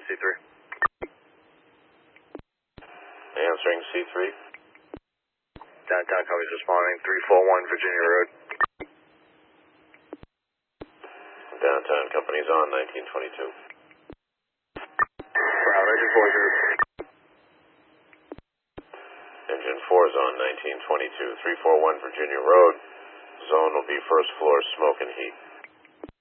C3. Answering C3. Downtown company's responding, 341 Virginia Road. Downtown company's on 1922. Engine 4 is Engine 4 is on 1922, 341 Virginia Road. Zone will be first floor smoke and heat.